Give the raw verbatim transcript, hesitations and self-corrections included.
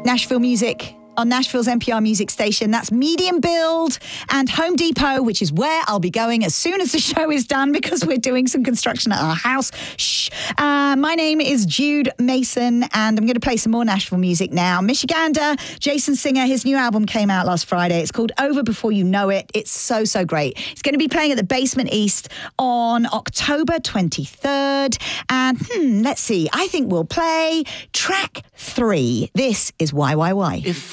Nashville music on Nashville's N P R music station. That's Medium Build and Home Depot, which is where I'll be going as soon as the show is done because we're doing some construction at our house. Shh. Uh, my name is Jude Mason, and I'm going to play some more Nashville music now. Michigander, Jason Singer, his new album came out last Friday. It's called Over Before You Know It. It's so, so great. It's going to be playing at the Basement East on October twenty-third. And hmm, let's see, I think we'll play track three. This is Why, Why, Why. If